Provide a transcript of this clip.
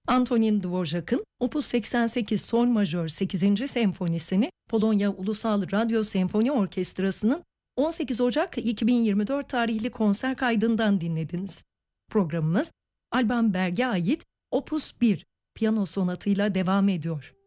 Antonin Dvorak'ın Opus 88 Sol Majör 8. Senfonisini Polonya Ulusal Radyo Senfoni Orkestrası'nın 18 Ocak 2024 tarihli konser kaydından dinlediniz. Programımız Alban Berg'e ait Opus 1 piyano sonatıyla devam ediyor.